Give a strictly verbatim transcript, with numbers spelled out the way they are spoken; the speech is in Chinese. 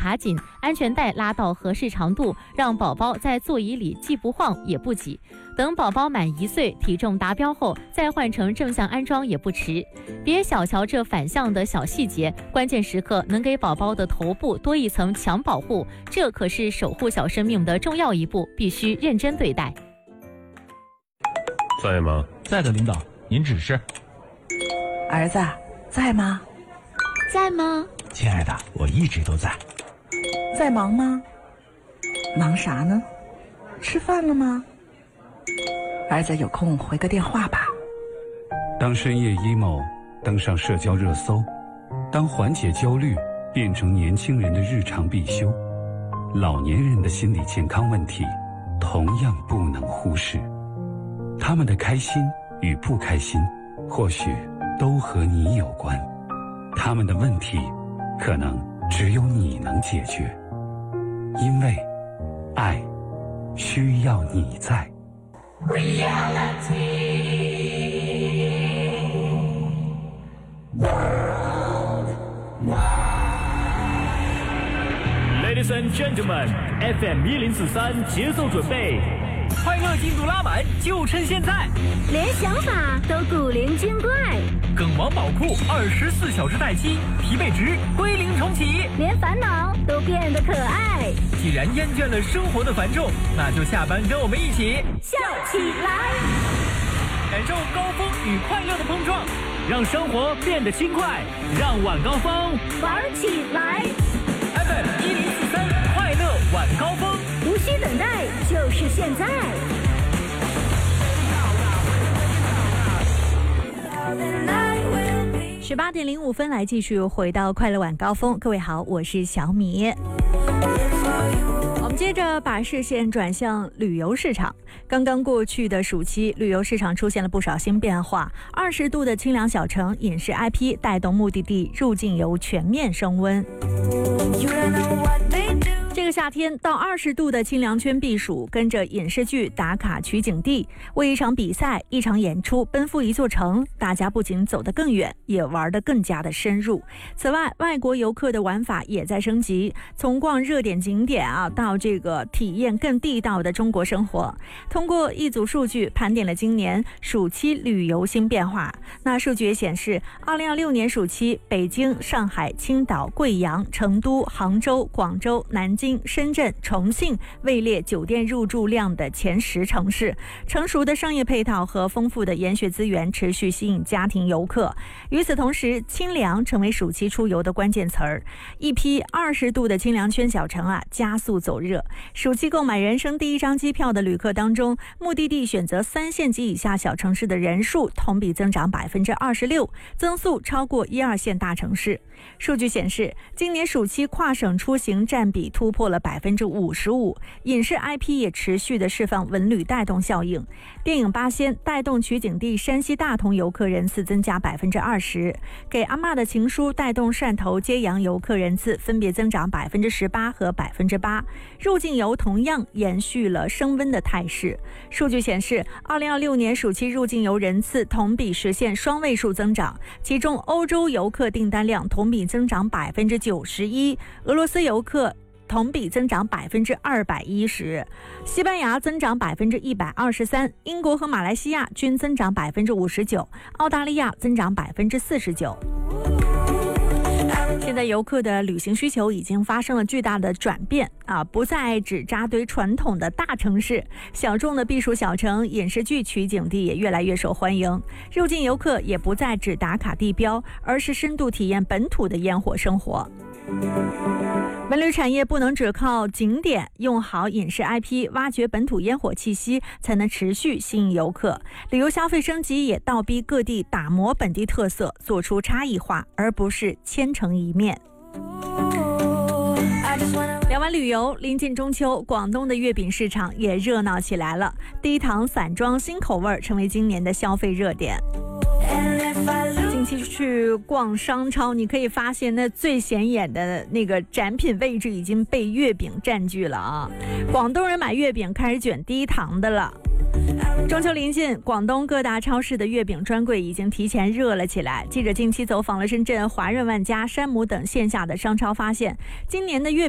卡紧，安全带拉到合适长度，让宝宝在座椅里既不晃也不挤。等宝宝满一岁，体重达标后，再换成正向安装也不迟。别小瞧这反向的小细节，关键时刻能给宝宝的头部多一层强保护，这可是守护小生命的重要一步，必须认真对待。 在吗？ 在的，领导，您指示。 儿子，在吗？ 在吗？ 亲爱的，我一直都在。 在忙吗？忙啥呢？吃饭了吗？儿子有空回个电话吧。 当深夜 emo 登上社交热搜，当缓解焦虑变成年轻人的日常必修，老年人的心理健康问题同样不能忽视。他们的开心与不开心或许都和你有关，他们的问题可能只有你能解决，因为爱需要你在。 Ladies and gentlemen, F M 一零四三节奏准备，快乐进度拉满，就趁现在。 连想法都古灵精怪， 梗王宝库二十四小时待机，疲惫值归零重启， 连烦恼都变得可爱。 既然厌倦了生活的繁重，那就下班跟我们一起笑起来， 感受高峰与快乐的碰撞，让生活变得轻快，让晚高峰玩起来。 F M 一零四三快乐晚高峰， 无需等待，就是现在。 十八点零五分，来继续回到快乐晚高峰。各位好，我是小米。我们接着把视线转向旅游市场。刚刚过去的暑期，旅游市场出现了不少新变化。二十度的清凉小城饮食 I P 带动目的地入境游全面升温。这个夏天到二十度的清凉圈避暑，跟着影视剧打卡取景地，为一场比赛、一场演出奔赴一座城，大家不仅走得更远，也玩得更加的深入。此外，外国游客的玩法也在升级，从逛热点景点啊，到这个体验更地道的中国生活。通过一组数据盘点了今年暑期旅游新变化。那数据也显示，二零二六年暑期，北京、上海、青岛、贵阳、成都、杭州、广州、南京、深圳、重庆位列酒店入住量的前十城市。成熟的商业配套和丰富的研学资源持续吸引家庭游客。与此同时，清凉成为暑期出游的关键词儿。一批二十度的清凉圈小城啊，加速走热。暑期购买人生第一张机票的旅客当中，目的地选择三线及以下小城市的人数同比增长百分之二十六，增速超过一二线大城市。数据显示，今年暑期跨省出行占比突破了百分之五十五，影视 I P 也持续的释放文旅带动效应。电影《八仙》带动取景地山西大同游客人次增加百分之二十，给阿嬷的情书带动汕头揭阳游客人次分别增长百分之十八和百分之八。入境游同样延续了升温的态势。数据显示，二零二六年暑期入境游人次同比实现双位数增长，其中欧洲游客订单量同比增长百分之九十一，俄罗斯游客同比增长百分之二百一十，西班牙增长百分之一百二十三，英国和马来西亚均增长百分之五十九，澳大利亚增长百分之四十九。现在游客的旅行需求已经发生了巨大的转变啊，不再只扎堆传统的大城市，小众的避暑小城、影视剧取景地也越来越受欢迎。入境游客也不再只打卡地标，而是深度体验本土的烟火生活。文旅产业不能只靠景点，用好影视 I P， 挖掘本土烟火气息，才能持续吸引游客。旅游消费升级也倒逼各地打磨本地特色，做出差异化，而不是千城一面。聊完旅游，临近中秋，广东的月饼市场也热闹起来了。低糖散装新口味成为今年的消费热点。近期去逛商超，你可以发现那最显眼的那个展品位置已经被月饼占据了啊！广东人买月饼开始卷低糖的了。中秋临近，广东各大超市的月饼专柜已经提前热了起来。记者近期走访了深圳华润万家、山姆等线下的商超，发现今年的月